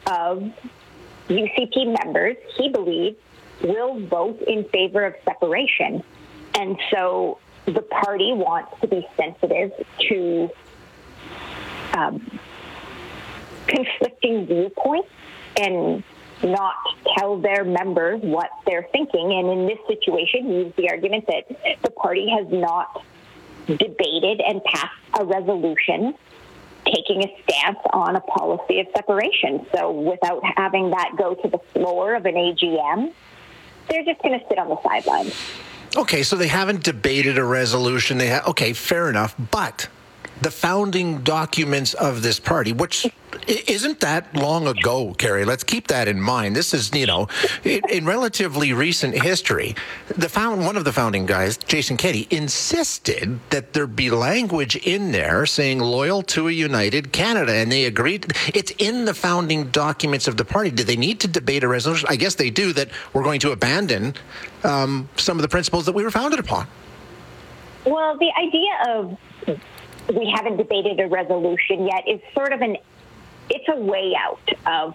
of UCP members, he believes, will vote in favor of separation. And so the party wants to be sensitive to conflicting viewpoints and not tell their members what they're thinking. And in this situation, use the argument that the party has not debated and passed a resolution taking a stance on a policy of separation. So without having that go to the floor of an AGM, they're just going to sit on the sidelines. Okay, so they haven't debated a resolution. Okay, fair enough. But the founding documents of this party, which isn't that long ago, Kerry. Let's keep that in mind. This is, in relatively recent history, one of the founding guys, Jason Kenney, insisted that there be language in there saying loyal to a united Canada, and they agreed. It's in the founding documents of the party. Do they need to debate a resolution? I guess they do, that we're going to abandon some of the principles that we were founded upon. Well, the idea of we haven't debated a resolution yet is sort of it's a way out of,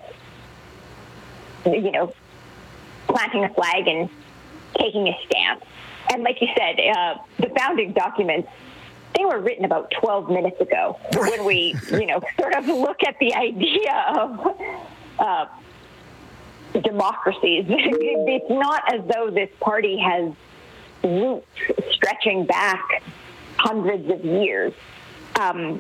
planting a flag and taking a stance. And like you said, the founding documents, they were written about 12 minutes ago when we, sort of look at the idea of democracies. It's not as though this party has roots stretching back hundreds of years. And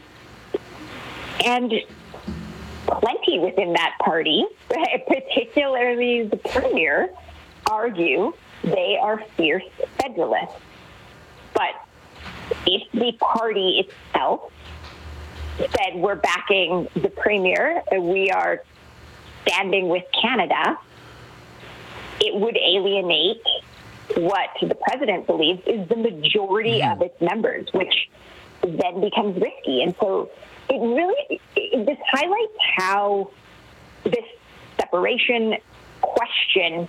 plenty within that party, particularly the Premier, argue they are fierce federalists. But if the party itself said we're backing the Premier, we are standing with Canada, it would alienate what the President believes is the majority of its members, which then becomes risky. And so this highlights how this separation question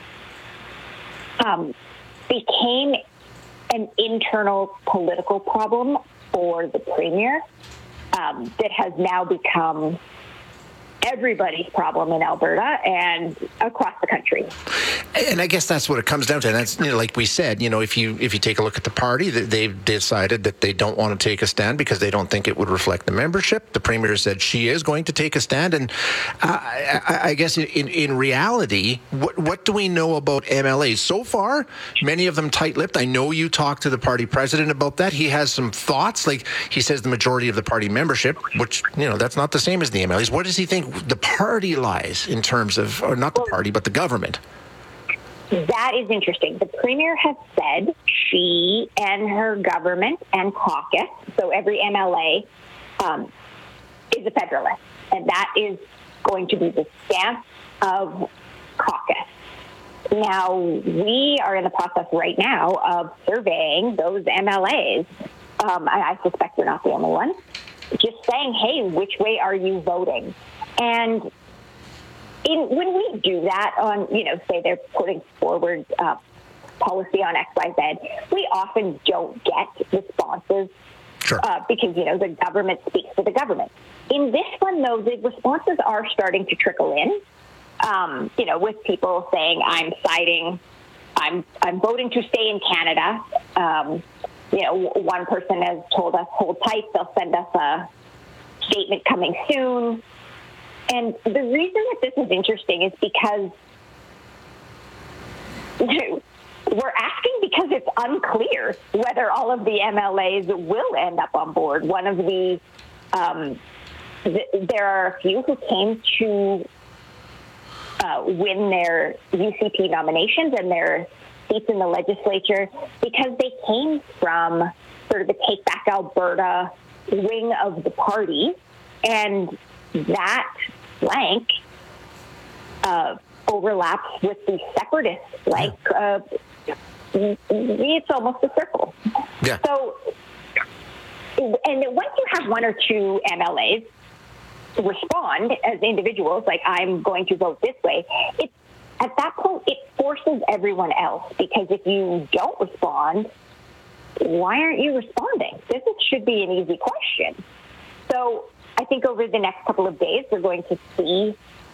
became an internal political problem for the Premier that has now become everybody's problem in Alberta and across the country. And I guess that's what it comes down to. And that's, like we said, if you take a look at the party, they've decided that they don't want to take a stand because they don't think it would reflect the membership. The Premier said she is going to take a stand. And I guess in reality, what do we know about MLAs? So far, many of them tight-lipped. I know you talked to the party president about that. He has some thoughts. Like he says the majority of the party membership, which, that's not the same as the MLAs. What does he think the party lies in terms of, or not the party, but the government? That is interesting. The Premier has said she and her government and caucus, so every MLA, is a federalist. And that is going to be the stance of caucus. Now, we are in the process right now of surveying those MLAs. I suspect we're not the only one. Just saying, hey, which way are you voting? And when we do that on, say they're putting forward policy on XYZ, we often don't get responses. Sure. Because, the government speaks for the government. In this one, though, the responses are starting to trickle in, with people saying, I'm voting to stay in Canada. One person has told us, hold tight, they'll send us a statement coming soon. And the reason that this is interesting is because we're asking because it's unclear whether all of the MLAs will end up on board. One of the there are a few who came to win their UCP nominations and their seats in the legislature because they came from sort of the Take Back Alberta wing of the party, and that flank overlaps with the separatist flank. It's almost a circle. Yeah. So, and once you have one or two MLAs respond as individuals, like I'm going to vote this way, at that point it forces everyone else, because if you don't respond, why aren't you responding? This should be an easy question. So I think over the next couple of days, we're going to see